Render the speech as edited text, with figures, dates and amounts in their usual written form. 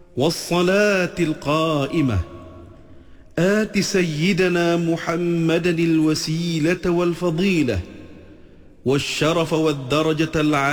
والصلاة القائمة آت سيدنا محمدا الوسيلة والفضيلة والشرف والدرجة العالية